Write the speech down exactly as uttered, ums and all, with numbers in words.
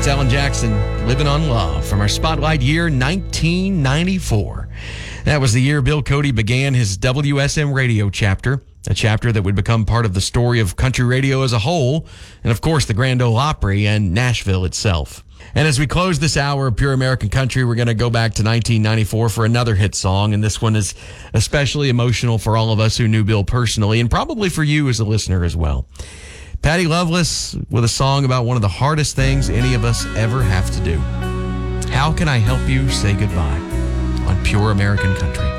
That's Alan Jackson, Living on Love, from our spotlight year, nineteen ninety-four. That was the year Bill Cody began his W S M radio chapter, a chapter that would become part of the story of country radio as a whole, and of course the Grand Ole Opry and Nashville itself. And as we close this hour of Pure American Country, we're going to go back to nineteen ninety-four for another hit song, and this one is especially emotional for all of us who knew Bill personally, and probably for you as a listener as well. Patty Loveless with a song about one of the hardest things any of us ever have to do. How Can I Help You Say Goodbye on Pure American Country.